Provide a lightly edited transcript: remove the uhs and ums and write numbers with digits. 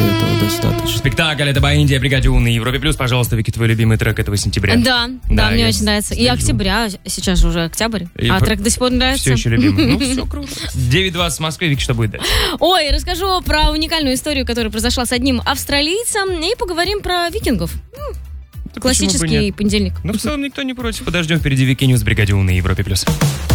этого достаточно. Спектакль «Это Индия», «Бригаде У» на Европе Плюс. Пожалуйста, Вики, твой любимый трек этого сентября. Да, мне очень нравится. И октября, сейчас же уже октябрь, трек до сих пор нравится. Все еще любимый. Ну, все круто. 9:20 в Москве. Вики, что будет дальше? Ой, расскажу про уникальную историю, которая произошла с одним австралийцем, и поговорим про викингов. Классический понедельник. Ну, в целом никто не против. Подождем впереди Вики Ньюс, «Бригаде У» на Европе Плюс.